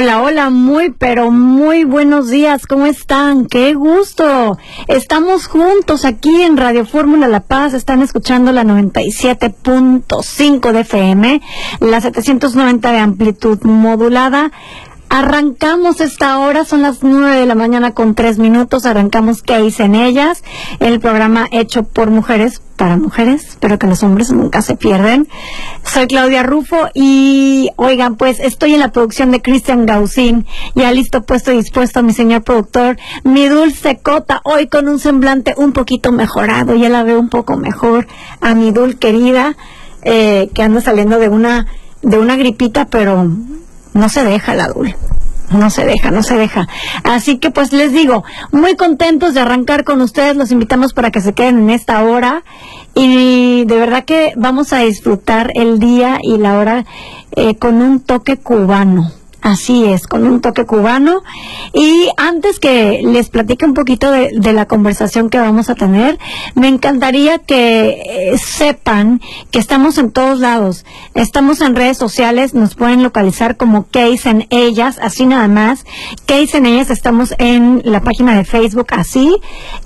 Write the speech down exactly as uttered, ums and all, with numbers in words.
Hola, hola, muy, pero muy buenos días, ¿cómo están? ¡Qué gusto! Estamos juntos aquí en Radio Fórmula La Paz, están escuchando la noventa y siete punto cinco de F M, la setecientos noventa de amplitud modulada. Arrancamos esta hora, son las nueve de la mañana con tres minutos, arrancamos ¿Qué dicen ellas? El programa hecho por mujeres, para mujeres, pero que los hombres nunca se pierden. Soy Claudia Rufo y, oigan, pues estoy en la producción de Cristian Gaucín, ya listo, puesto y dispuesto mi señor productor, mi Dulce Cota, hoy con un semblante un poquito mejorado, ya la veo un poco mejor, a mi Dul querida, eh, que anda saliendo de una, de una gripita, pero no se deja la Dul, no se deja, no se deja. Así que pues les digo, muy contentos de arrancar con ustedes, los invitamos para que se queden en esta hora y de verdad que vamos a disfrutar el día y la hora eh, con un toque cubano. Así es, con un toque cubano. Y antes que les platique un poquito de, de la conversación que vamos a tener, me encantaría que eh, sepan que estamos en todos lados. Estamos en redes sociales, nos pueden localizar como ¿Qué dicen ellas? Así nada más. ¿Qué dicen ellas? Estamos en la página de Facebook, así.